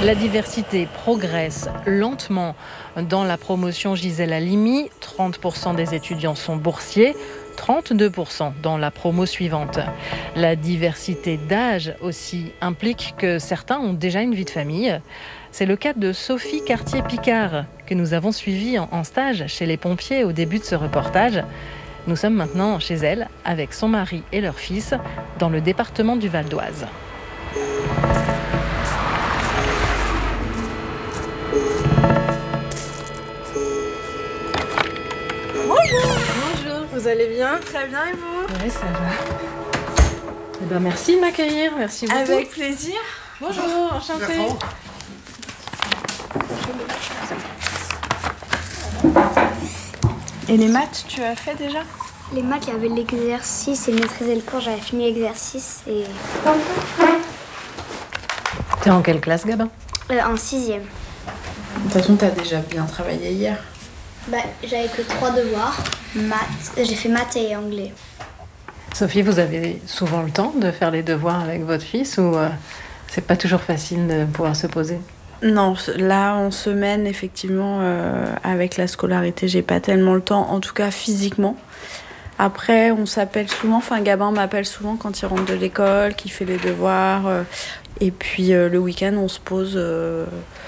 La diversité progresse lentement. Dans la promotion Gisèle Halimi, 30% des étudiants sont boursiers, 32% dans la promo suivante. La diversité d'âge aussi implique que certains ont déjà une vie de famille. C'est le cas de Sophie Cartier-Picard, que nous avons suivie en stage chez les pompiers au début de ce reportage. Nous sommes maintenant chez elle, avec son mari et leur fils, dans le département du Val d'Oise. Bonjour, vous allez bien? Très bien, et vous? Oui, ça va. Eh ben, merci de m'accueillir, merci beaucoup. Avec plaisir. Bonjour, enchantée. Et les maths, tu as fait déjà? Les maths, il y avait l'exercice et maîtriser le cours, j'avais fini l'exercice et... T'es en quelle classe, Gabin? En 6e. De toute façon, tu as déjà bien travaillé hier. J'avais que 3 devoirs. J'ai fait maths et anglais. Sophie, vous avez souvent le temps de faire les devoirs avec votre fils ou c'est pas toujours facile de pouvoir se poser? Non, là, en semaine, effectivement, avec la scolarité, j'ai pas tellement le temps, en tout cas physiquement. Après, on s'appelle souvent, Gabin m'appelle souvent quand il rentre de l'école, qu'il fait les devoirs. Et puis, le week-end, on se pose